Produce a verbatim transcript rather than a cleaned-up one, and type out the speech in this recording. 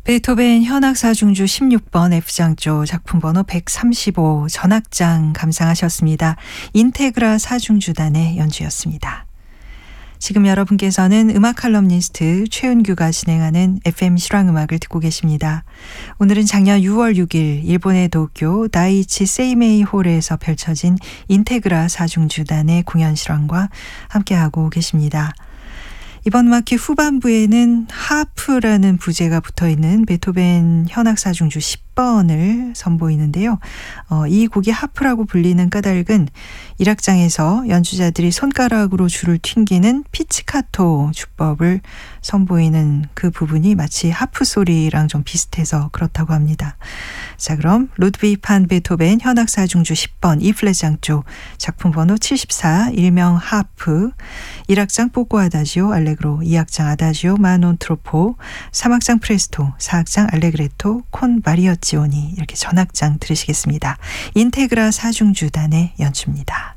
베토벤 현악사중주 십육 번 F장조 작품 번호 백삼십오 전악장 감상하셨습니다. 인테그라 사중주단의 연주였습니다. 지금 여러분께서는 음악 칼럼니스트 최은규가 진행하는 에프엠 실황음악을 듣고 계십니다. 오늘은 작년 유월 육일 일본의 도쿄 다이치 세이메이 홀에서 펼쳐진 인테그라 사중주단의 공연 실황과 함께하고 계십니다. 이번 음악회 후반부에는 하프라는 부제가 붙어있는 베토벤 현악사중주 십 번을 선보이는데요. 어, 이 곡이 하프라고 불리는 까닭은 일 악장에서 연주자들이 손가락으로 줄을 튕기는 피치카토 주법을 선보이는 그 부분이 마치 하프 소리랑 좀 비슷해서 그렇다고 합니다. 자, 그럼 루드비히 판 베토벤 현악사중주 십 번 E플랫장조 작품 번호 칠십사 일명 하프, 일 악장 뽀꼬 아다지오 알레그로, 이 악장 아다지오 마논 트로포, 삼 악장 프레스토, 사 악장 알레그레토 콘 마리어치오니 이렇게 전악장 들으시겠습니다. 인테그라 사중주단의 연주입니다.